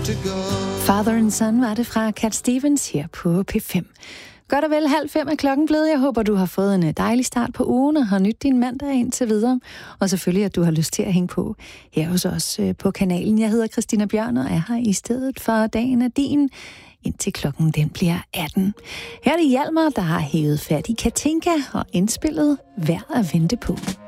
to go. Father and Son var det fra Cat Stevens her på P5. Godt og vel 4:30 er klokken blevet. Jeg håber, du har fået en dejlig start på ugen og har nydt din mandag indtil videre. Og selvfølgelig, at du har lyst til at hænge på her hos os på kanalen. Jeg hedder Christina Bjørn og er her i stedet for Dagen er din, indtil klokken den bliver 18. Her er det Hjalmar, der har hævet fat i Katinka og indspillet Værd at vente på.